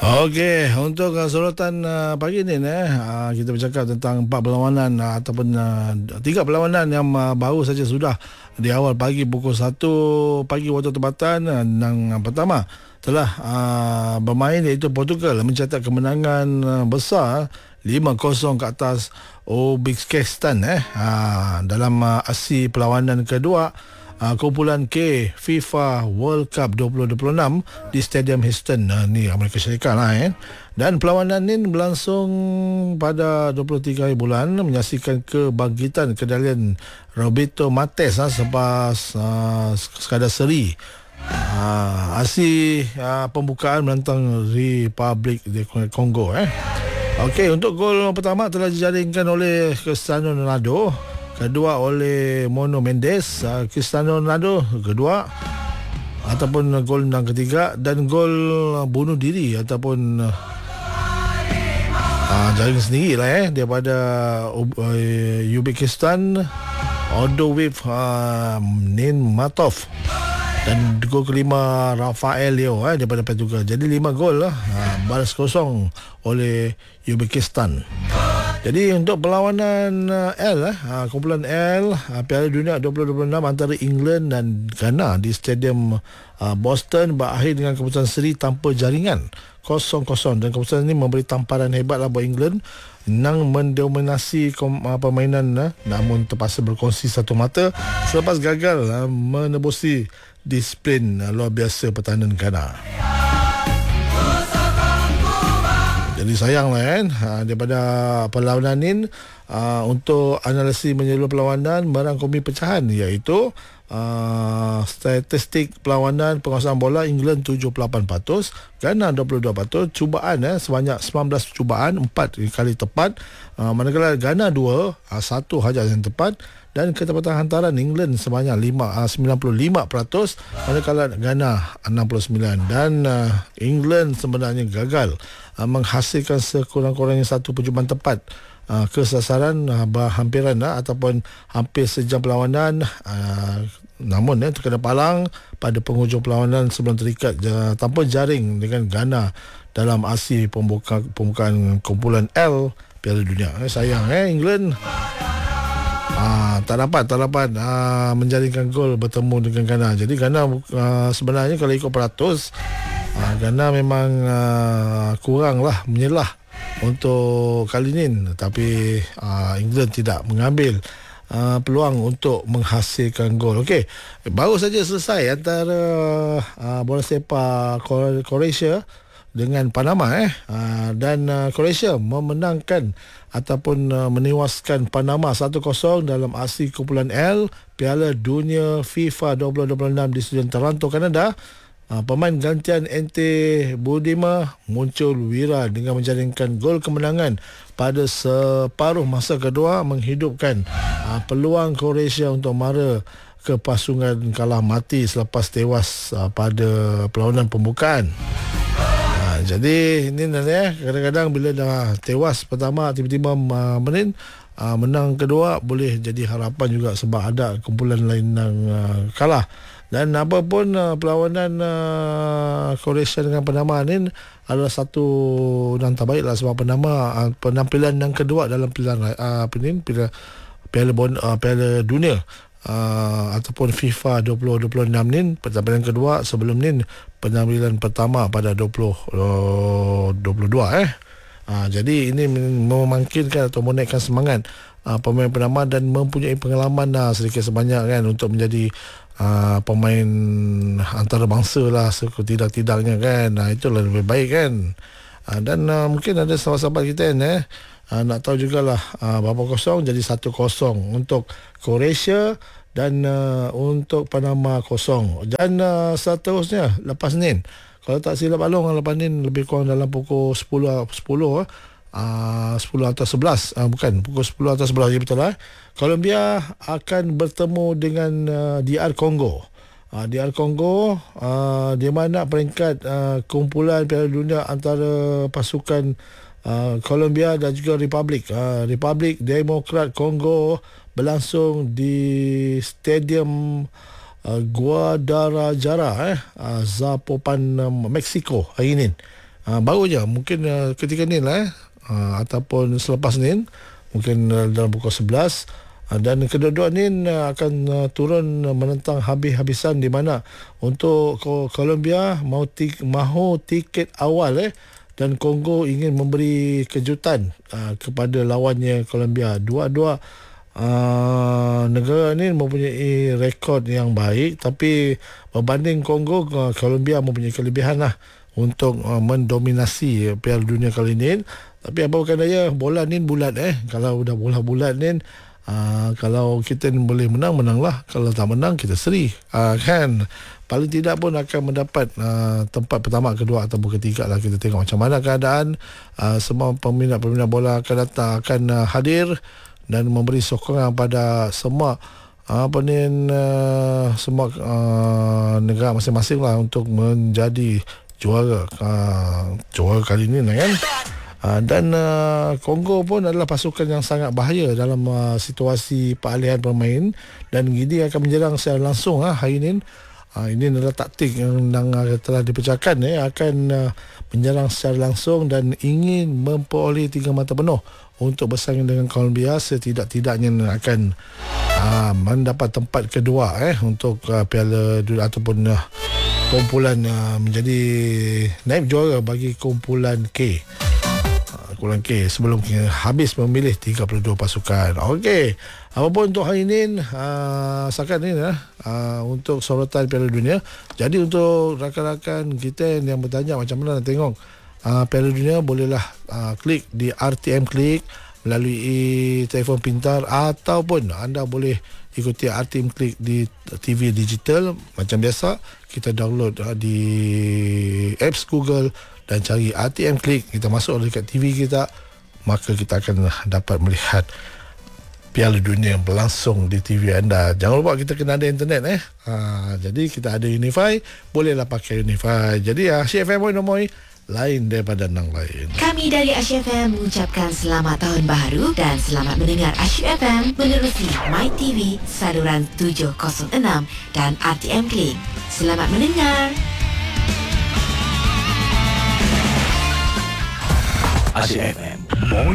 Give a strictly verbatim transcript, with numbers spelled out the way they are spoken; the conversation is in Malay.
Okey, untuk uh, sorotan uh, pagi ni eh, uh, kita bercakap tentang empat perlawanan uh, ataupun uh, tiga perlawanan yang uh, baru saja sudah di awal pagi pukul satu pagi waktu tempatan. Uh, yang pertama telah uh, bermain iaitu Portugal mencatat kemenangan uh, besar lima kosong ke atas Uzbekistan eh uh, dalam uh, aksi perlawanan kedua Uh, kumpulan K FIFA World Cup dua ribu dua puluh enam di Stadium Houston uh, ni Amerika Syarikat lah eh. Dan perlawanan ini berlangsung pada dua puluh tiga hari bulan menyaksikan kebangkitan kendalian Roberto Martinez uh, selepas uh, sekadar seri uh, aksi uh, pembukaan menentang Republik Kongo eh. Okey, untuk gol pertama telah dijaringkan oleh Cristiano Ronaldo, kedua oleh Mono Mendes, uh, Cristiano Ronaldo kedua ataupun gol yang ketiga, dan gol bunuh diri ataupun uh, jaring sendiri lah eh daripada uh, Uzbekistan, Odowif uh, Ninmatov, dan gol kelima Rafael Leo eh daripada Portugal. Jadi lima gol lah, uh, balas kosong oleh Uzbekistan. Jadi untuk perlawanan uh, L eh, uh, kumpulan L uh, Piala Dunia dua ribu dua puluh enam antara England dan Ghana di Stadium uh, Boston berakhir dengan keputusan seri tanpa jaringan kosong kosong, dan keputusan ini memberi tamparan hebatlah buat England yang mendominasi kom, uh, permainan uh, namun terpaksa berkongsi satu mata selepas gagal uh, menebusi disiplin uh, luar biasa pertahanan Ghana. Jadi sayanglah kan ha, daripada perlawanan ini uh, untuk analisis menyeluruh perlawanan merangkumi pecahan, iaitu uh, statistik perlawanan penguasaan bola England tujuh puluh lapan peratus, Ghana dua puluh dua peratus, cubaan eh, sebanyak sembilan belas cubaan, empat kali tepat, uh, manakala Ghana dua, uh, satu hajar yang tepat, dan ketepatan hantaran England sebanyak lima, uh, sembilan puluh lima peratus, manakala Ghana enam puluh sembilan, dan uh, England sebenarnya gagal uh, menghasilkan sekurang-kurangnya satu percubaan tepat uh, ke sasaran uh, berhampiran uh, ataupun hampir sejam perlawanan, uh, namun eh, terkena palang pada penghujung perlawanan sebelum terikat uh, tanpa jaring dengan Ghana dalam aksi pembuka, pembukaan kumpulan L Piala Dunia. Eh, sayang eh England Ah, tak dapat tak dapat ah, menjaringkan gol bertemu dengan Ghana. Jadi Ghana ah, sebenarnya kalau ikut peratus, ah, Ghana memang ah, kurang lah menyelah untuk kali ini, tapi ah, England tidak mengambil ah, peluang untuk menghasilkan gol. Okey, baru saja selesai antara ah, bola sepak Croatia dengan Panama eh uh, dan uh, Croatia memenangkan ataupun uh, menewaskan Panama satu kosong dalam aksi kumpulan L Piala Dunia FIFA dua ribu dua puluh enam di Stadium Toronto, Kanada. Uh, pemain gantian Ante Budima muncul wira dengan menjaringkan gol kemenangan pada separuh masa kedua, menghidupkan uh, peluang Croatia untuk mara ke pasungan kalah mati selepas tewas uh, pada perlawanan pembukaan. Jadi ini nanti kadang-kadang bila dah tewas pertama tiba-tiba uh, menin uh, menang kedua boleh jadi harapan juga, sebab ada kumpulan lain yang uh, kalah. Dan apapun uh, perlawanan uh, Croatia dengan Panama ini adalah satu yang terbaik lah, sebab Panama uh, penampilan yang kedua dalam pilihan uh, apa ni piala piala, bon, uh, piala dunia Uh, ataupun FIFA dua ribu dua puluh enam ni, penampilan kedua, sebelum ni penampilan pertama pada dua ribu dua puluh dua eh. Uh, jadi ini memangkinkan atau menaikkan semangat uh, pemain Panama dan mempunyai pengalaman lah sedikit sebanyak kan untuk menjadi uh, pemain antarabangsa lah setidak-tidaknya kan. Nah, itulah lebih baik kan. Uh, dan uh, mungkin ada sahabat-sahabat kita kan eh Uh, nak tahu jugalah uh, berapa kosong, jadi satu kosong untuk Croatia dan uh, untuk Panama kosong. Dan uh, seterusnya lepas ni, kalau tak silap Along, lepas ni lebih kurang dalam pukul sepuluh sepuluh uh, sepuluh atau sebelas, uh, bukan pukul sepuluh atau sebelas, ya betul lah. Colombia akan bertemu dengan uh, D R Congo. Uh, D R Congo uh, di mana peringkat uh, kumpulan Piala Dunia antara pasukan Uh, Colombia dan juga Republik uh, Republik Demokrat Kongo berlangsung di Stadium uh, Guadalajara eh uh, Zapopan, um, Mexico hari ini. uh, baru je mungkin uh, ketika ni lah eh, uh, ataupun selepas ni mungkin uh, dalam pukul sebelas. Dan kedua-dua ni akan turun menentang habis-habisan di mana untuk Colombia mahu, tik, mahu tiket awal eh dan Kongo ingin memberi kejutan uh, kepada lawannya Colombia. Dua-dua uh, negara ni mempunyai rekod yang baik, tapi berbanding Kongo, uh, Colombia mempunyai kelebihan lah untuk uh, mendominasi Piala Dunia kali ini. Tapi apa bukan daya, bola ni bulat eh. Kalau dah bola bulat ni, Uh, kalau kita boleh menang, menanglah. Kalau tak menang, kita seri, uh, kan. Paling tidak pun akan mendapat uh, tempat pertama, kedua ataupun ketiga lah. Kita tengok macam mana keadaan. uh, Semua peminat-peminat bola akan datang, akan uh, hadir dan memberi sokongan pada semua uh, apa ni uh, semua uh, negara masing-masing lah untuk menjadi juara uh, juara kali ini lah, kan. Uh, dan uh, Kongo pun adalah pasukan yang sangat bahaya dalam uh, situasi peralihan pemain, dan Gini akan menyerang secara langsung uh, hari ini. Uh, ini adalah taktik yang, yang uh, telah dipecahkan eh, akan uh, menyerang secara langsung dan ingin memperoleh tiga mata penuh untuk bersaing dengan Colombia. Setidak-tidaknya akan uh, mendapat tempat kedua eh, untuk uh, Piala Dunia ataupun uh, kumpulan uh, menjadi naib juara bagi kumpulan K. Kumpulan K sebelum habis memilih tiga puluh dua pasukan. Okey, apapun untuk hari ini, uh, setakat ini uh, untuk sorotan Piala Dunia. Jadi untuk rakan-rakan kita yang bertanya macam mana nak tengok uh, Piala Dunia, bolehlah uh, klik di R T M Klik melalui telefon pintar, ataupun anda boleh ikuti R T M Klik di T V digital. Macam biasa, kita download uh, di apps Google dan cari R T M Klik, kita masuk dekat T V kita, maka kita akan dapat melihat Piala Dunia yang berlangsung di T V anda. Jangan lupa kita kena ada internet eh. Ha, jadi kita ada Unify, bolehlah pakai Unify. Jadi Asyik F M Moi Nomoi lain daripada nang lain. Kami dari Asyik F M mengucapkan selamat tahun baru dan selamat mendengar Asyik F M menerusi My T V saluran tujuh kosong enam dan R T M Klik. Selamat mendengar. Asyik F M.